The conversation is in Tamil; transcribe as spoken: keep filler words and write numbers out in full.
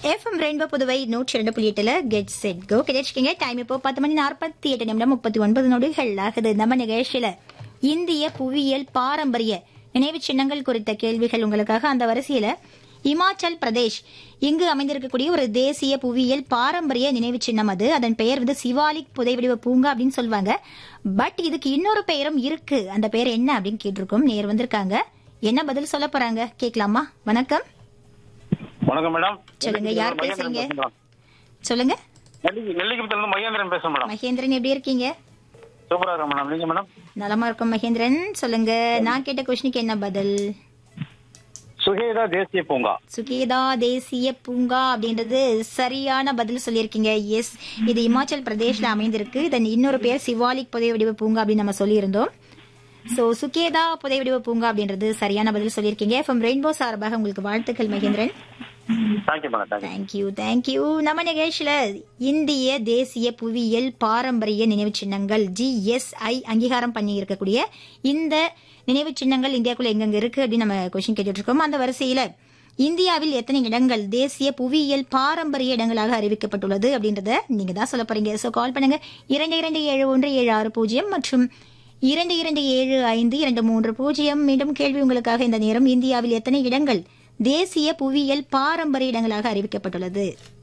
எஃப்எம் ரெயின்போ புதுவை நூற்றி இரண்டு புள்ளி எட்டுல கெட் செட் கோ கிடைச்சிருக்கீங்க. டைம் இப்போ பத்து மணி நாற்பத்தி எட்டு நிமிடம் முப்பத்தி ஒன்பது நொடிகள் ஆகுது. நம்ம நிகழ்ச்சியில இந்திய புவியியல் பாரம்பரிய நினைவு சின்னங்கள் குறித்த கேள்விகள் உங்களுக்காக. அந்த வரிசையில இமாச்சல் பிரதேஷ் இங்கு அமைந்திருக்கக்கூடிய ஒரு தேசிய புவியியல் பாரம்பரிய நினைவு சின்னம். அது அதன் பெயர் வந்து சிவாலிக் புதைவடிவ பூங்கா அப்படின்னு சொல்லுவாங்க. பட் இதுக்கு இன்னொரு பெயரும் இருக்கு. அந்த பெயர் என்ன அப்படின்னு கேட்டிருக்கோம். நேர் வந்திருக்காங்க. என்ன பதில் சொல்ல போறாங்க கேட்கலாமா? வணக்கம். வணக்கம் மேடம். சொல்லுங்க, யார் பேசுறீங்க? சொல்லுங்க. நெல்லிக்குப்பத்திலிருந்து மகேந்திரன் பேசுறேன் மேடம். மகேந்திரன் எப்படி இருக்கீங்க? சூப்பரா இருக்கேன் மேடம். நீங்க மேடம்? நலமா இருக்கும் மகேந்திரன். சொல்லுங்க, நான் கேட்ட கொஸ்டினுக்கு என்ன பதில்? சுகேதா தேசிய பூங்கா. சுகேதா தேசிய பூங்கா அப்படின்றது சரியான பதில் சொல்லியிருக்கீங்க. எஸ், இது இமாச்சல் பிரதேஷ்ல அமைந்திருக்கு. இதன் இன்னொரு பேர் சிவாலிக் புதைவடிவ பூங்கா அப்படின்னு நம்ம சொல்லியிருந்தோம். சோ சுகேதா புதைவடிவ பூங்கா அப்படின்றது சரியான பதில் சொல்லியிருக்கீங்க. எஃப்எம் ரெயின்போ சார்பாக உங்களுக்கு வாழ்த்துக்கள் மகேந்திரன். Thank you thank you. நம்ம நிகழ்ச்சியில இந்திய தேசிய புவியியல் பாரம்பரிய நினைவு சின்னங்கள் ஜிஎஸ்ஐ அங்கீகாரம் பண்ணி இருக்கக்கூடிய இந்த நினைவு சின்னங்கள் இந்தியாவுக்குள்ள எங்கெங்க இருக்கு அப்படின்னு நம்ம கொஸ்டின் கேட்டுட்டு இருக்கோம். அந்த வரிசையில இந்தியாவில் எத்தனை இடங்கள் தேசிய புவியியல் பாரம்பரிய இடங்களாக அறிவிக்கப்பட்டுள்ளது அப்படின்றத நீங்க தான் சொல்ல போறீங்க. சோ கால் பண்ணுங்க இரண்டு இரண்டு ஏழு ஒன்று ஏழு ஆறு பூஜ்ஜியம் மற்றும் இரண்டு இரண்டு ஏழு ஐந்து இரண்டு மூன்று பூஜ்ஜியம். மீண்டும் கேள்வி உங்களுக்காக. இந்த நேரம் இந்தியாவில் எத்தனை இடங்கள் தேசிய புவியியல் பாரம்பரிய இடங்களாக அறிவிக்கப்பட்டுள்ளது?